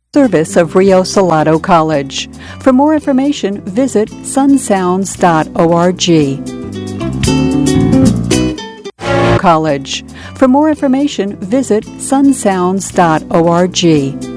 Service of Rio Salado College. For more information, visit sunsounds.org. College. For more information, visit sunsounds.org.